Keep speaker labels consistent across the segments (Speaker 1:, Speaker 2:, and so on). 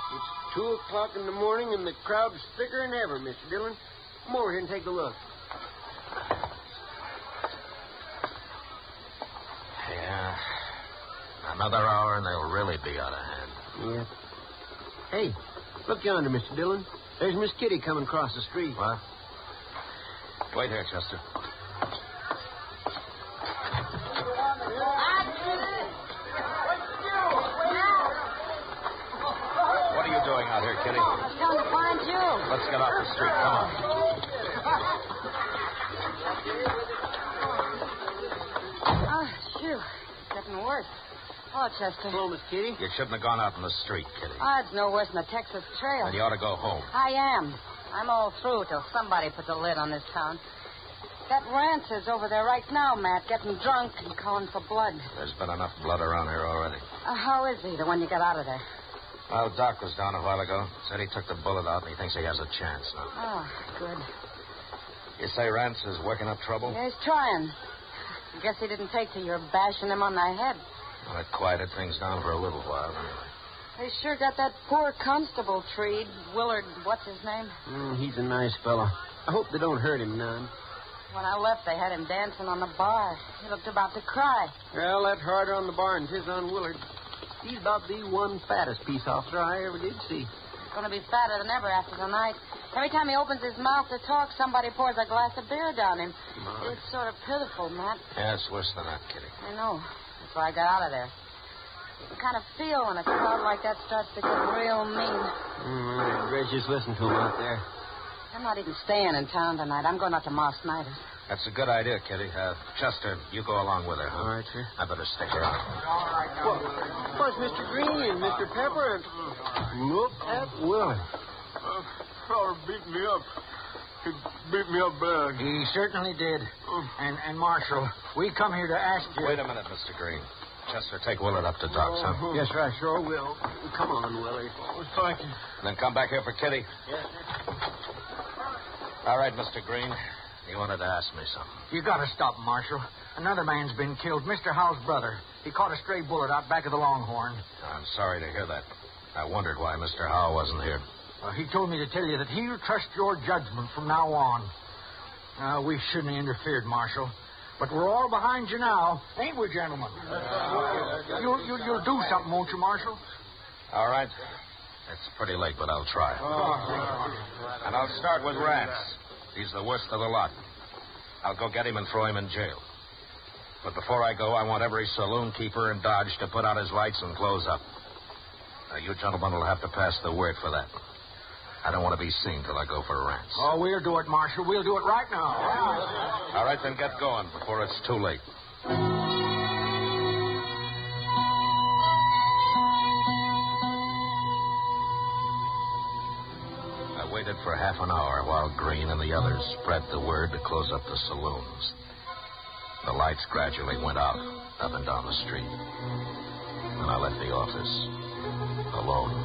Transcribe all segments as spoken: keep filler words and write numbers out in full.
Speaker 1: It's two o'clock in the morning, and the crowd's thicker than ever, Mister Dillon. Come over here and take a look.
Speaker 2: Yeah. Another hour, and they'll really be out of hand.
Speaker 1: Yeah. Hey, look yonder, Mister Dillon. There's Miss Kitty coming across the street.
Speaker 2: What? Wait here, Chester. What are you doing out here, Kitty?
Speaker 3: I was trying to find you.
Speaker 2: Let's get off the street. Come on.
Speaker 3: Oh, shoot. It's getting worse. Oh, Chester.
Speaker 1: Hello, Miss Kitty.
Speaker 2: You shouldn't have gone out in the street, Kitty.
Speaker 3: Oh, it's no worse than the Texas Trail.
Speaker 2: Then you ought to go home.
Speaker 3: I am. I'm all through till somebody puts a lid on this town. That Rance is over there right now, Matt, getting drunk and calling for blood.
Speaker 2: There's been enough blood around here already.
Speaker 3: Uh, how is he, the one you got out of there?
Speaker 2: Well, Doc was down a while ago. Said he took the bullet out, and he thinks he has a chance now.
Speaker 3: Oh, good.
Speaker 2: You say Rance is working up trouble?
Speaker 3: Yeah, he's trying. I guess he didn't take to your bashing him on the head.
Speaker 2: Well, it quieted things down for a little while, anyway.
Speaker 3: They sure got that poor constable treed. Willard, what's his name?
Speaker 1: Mm, he's a nice fellow. I hope they don't hurt him none.
Speaker 3: When I left, they had him dancing on the bar. He looked about to cry.
Speaker 1: Well, that's harder on the bar than 'tis on Willard. He's about the one fattest peace officer I ever did see.
Speaker 3: He's going to be fatter than ever after tonight. Every time he opens his mouth to talk, somebody pours a glass of beer down him.
Speaker 1: My.
Speaker 3: It's sort of pitiful, Matt.
Speaker 2: Yeah, it's worse than that, Kitty.
Speaker 3: I know. That's why I got out of there. You kind of feel when a crowd like that starts to get real mean.
Speaker 1: Mm, gracious, listen to him out there.
Speaker 3: I'm not even staying in town tonight. I'm going out to Ma Snyder's.
Speaker 2: That's a good idea, Kitty. Uh, Chester, you go along with her, huh?
Speaker 1: All right, sir.
Speaker 2: I better stick around.
Speaker 1: Well, what's Mister Green and Mister Pepper and... Look at Willard.
Speaker 4: Uh, fella beat me up. He beat me up bad.
Speaker 5: He certainly did. And, and Marshal, we come here to ask you...
Speaker 2: Wait a minute, Mister Green. Chester, take Willard up to Doc's, huh?
Speaker 1: Yes, sir, I sure will. Come on, Willard.
Speaker 4: Oh, thank you.
Speaker 2: And then come back here for Kitty.
Speaker 1: Yes, sir.
Speaker 2: All right, Mister Green. You wanted to ask me something.
Speaker 5: You got to stop, Marshal. Another man's been killed, Mister Howe's brother. He caught a stray bullet out back of the Longhorn.
Speaker 2: I'm sorry to hear that. I wondered why Mister Howe wasn't here.
Speaker 5: Uh, he told me to tell you that he'll trust your judgment from now on. Uh, we shouldn't have interfered, Marshal. But we're all behind you now, ain't we, gentlemen? You'll, you'll, you'll do something, won't you, Marshal?
Speaker 2: All right. It's pretty late, but I'll try. And I'll start with Rance. He's the worst of the lot. I'll go get him and throw him in jail. But before I go, I want every saloon keeper in Dodge to put out his lights and close up. Now, you gentlemen will have to pass the word for that. I don't want to be seen till I go for Rance.
Speaker 5: Oh, we'll do it, Marshal. We'll do it right now.
Speaker 2: All right, then get going before it's too late. I waited for half an hour while Green and the others spread the word to close up the saloons. The lights gradually went out, up and down the street. And I left the office, alone.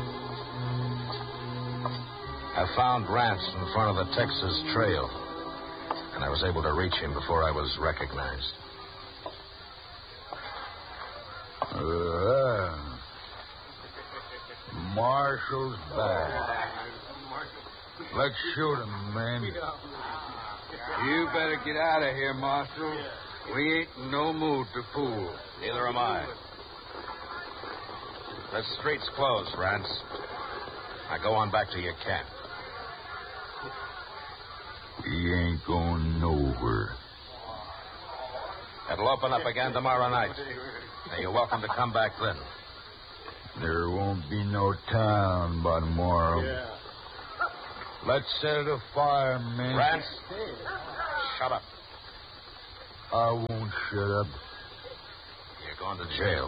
Speaker 2: I found Rance in front of the Texas Trail, and I was able to reach him before I was recognized.
Speaker 4: Uh, Marshall's back. Let's shoot him, man. You better get out of here, Marshal. We ain't in no mood to fool.
Speaker 2: Neither am I. The street's closed, Rance. Now go on back to your camp.
Speaker 4: He ain't going nowhere.
Speaker 2: It'll open up again tomorrow night. Now, you're welcome to come back then.
Speaker 4: There won't be no town by tomorrow. Yeah. Let's set it afire, man.
Speaker 2: Rance, shut up.
Speaker 4: I won't shut up.
Speaker 2: You're going to jail.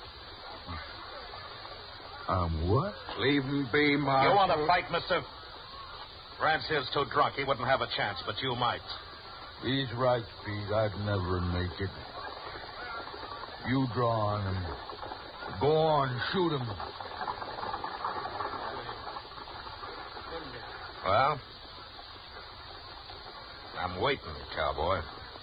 Speaker 4: I'm what? Leave him be, Marshal.
Speaker 2: You want to fight, mister? Rance here's too drunk. He wouldn't have a chance, but you might.
Speaker 4: He's right, Pete. I'd never make it. You draw on him. Go on, shoot him.
Speaker 2: Well, I'm waiting, cowboy.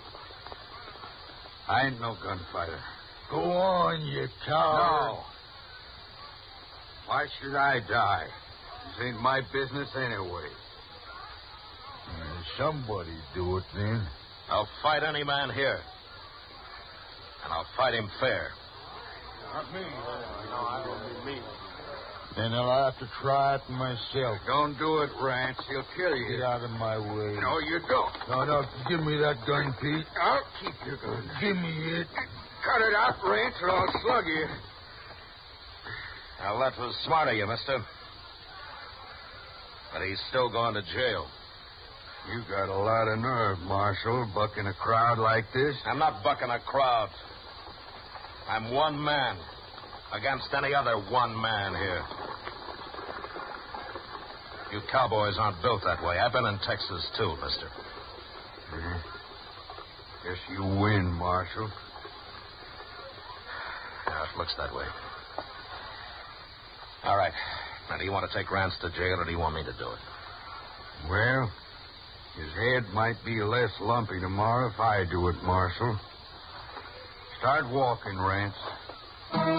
Speaker 4: I ain't no gunfighter. Go on, you coward.
Speaker 2: No.
Speaker 4: Why should I die? This ain't my business anyway.
Speaker 6: Uh, somebody do it then.
Speaker 2: I'll fight any man here. And I'll fight him fair.
Speaker 6: Not me. No, I don't mean me. Then I'll have to try it myself.
Speaker 4: Don't do it, Rance. He'll kill you.
Speaker 6: Get out of my way.
Speaker 4: No, you don't.
Speaker 6: No, no, give me that gun, Pete.
Speaker 4: I'll keep your gun.
Speaker 6: Give me it.
Speaker 4: Cut it out, Rance, or I'll slug you.
Speaker 2: Now, that was smart of you, mister. But he's still going to jail.
Speaker 4: You got a lot of nerve, Marshal, bucking a crowd like this.
Speaker 2: I'm not bucking a crowd. I'm one man against any other one man here. You cowboys aren't built that way. I've been in Texas, too, mister.
Speaker 4: Yeah. Guess you win, Marshal.
Speaker 2: Yeah, it looks that way. All right. Now, do you want to take Rance to jail, or do you want me to do it?
Speaker 4: Well, his head might be less lumpy tomorrow if I do it, Marshal. Start walking, Rance.